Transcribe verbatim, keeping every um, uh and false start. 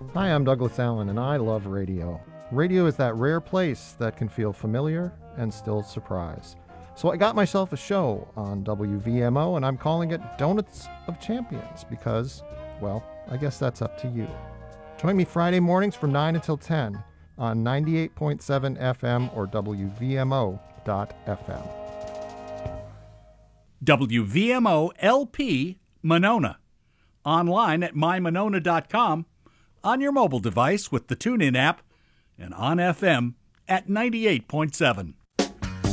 Hi, I'm Douglas Allen, and I love radio. Radio is that rare place that can feel familiar and still surprise. So I got myself a show on W V M O, and I'm calling it Donuts of Champions because, well, I guess that's up to you. Join me Friday mornings from nine until ten on ninety-eight point seven F M or W V M O dot F M. W V M O L P Monona. Online at my monona dot com, on your mobile device with the TuneIn app, and on F M at ninety-eight point seven.